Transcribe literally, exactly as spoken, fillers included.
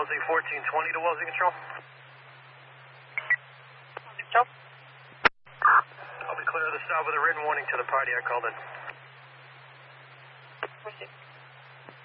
Wellesley fourteen twenty to Wellesley Control. Control. I'll be clear of the stop with a written warning to the party I called in. Proceed.